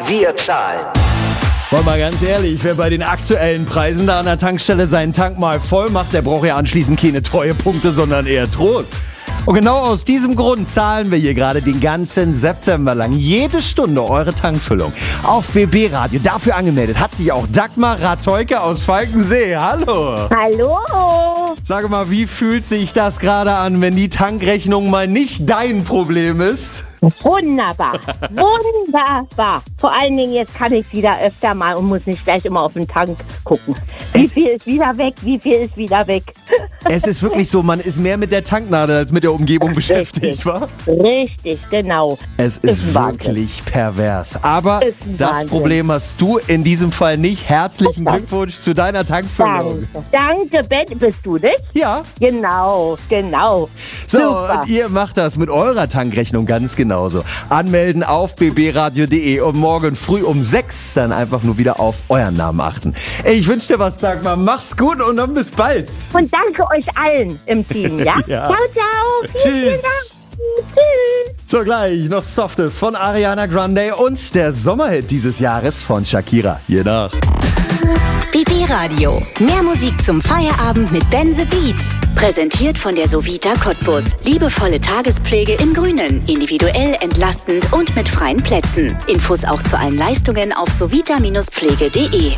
wir zahlen. Wollen wir mal ganz ehrlich, wer bei den aktuellen Preisen da an der Tankstelle seinen Tank mal voll macht, der braucht ja anschließend keine Treuepunkte, sondern eher Trost. Und genau aus diesem Grund zahlen wir hier gerade den ganzen September lang jede Stunde eure Tankfüllung auf BB Radio. Dafür angemeldet hat sich auch Dagmar Ratolke aus Falkensee. Hallo! Hallo! Sag mal, wie fühlt sich das gerade an, wenn die Tankrechnung mal nicht dein Problem ist? Wunderbar, wunderbar. Vor allen Dingen, jetzt kann ich wieder öfter mal und muss nicht gleich immer auf den Tank gucken. Wie viel ist wieder weg, wie viel ist wieder weg. Es ist wirklich so, man ist mehr mit der Tanknadel als mit der Umgebung beschäftigt, wa? Richtig, genau. Es ist wirklich pervers. Aber das Problem hast du in diesem Fall nicht. Herzlichen Glückwunsch zu deiner Tankfüllung. Danke, Ben. Bist du das? Ja. Genau. So, Super. und ihr macht das mit eurer Tankrechnung ganz genauso. Anmelden auf bbradio.de und morgen früh um 6 dann einfach nur wieder auf euren Namen achten. Ich wünsche dir was, Dagmar. Mach's gut und dann bis bald. Und danke euch allen im Team, ja? Ja. Ciao, ciao. Tschüss. Tschüss. So, gleich noch Softes von Ariana Grande und der Sommerhit dieses Jahres von Shakira. Hier nach. BB Radio. Mehr Musik zum Feierabend mit Ben the Beat. Präsentiert von der Sovita Cottbus. Liebevolle Tagespflege im Grünen. Individuell, entlastend und mit freien Plätzen. Infos auch zu allen Leistungen auf sovita-pflege.de.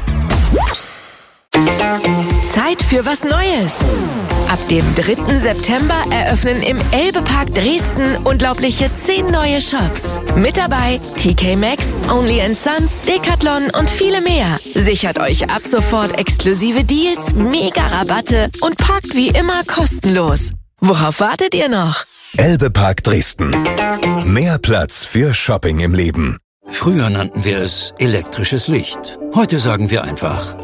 Zeit für was Neues. Ab dem 3. September eröffnen im Elbe-Park Dresden unglaubliche 10 neue Shops. Mit dabei TK Maxx, Only & Sons, Decathlon und viele mehr. Sichert euch ab sofort exklusive Deals, mega Rabatte und parkt wie immer kostenlos. Worauf wartet ihr noch? Elbe-Park Dresden. Mehr Platz für Shopping im Leben. Früher nannten wir es elektrisches Licht. Heute sagen wir einfach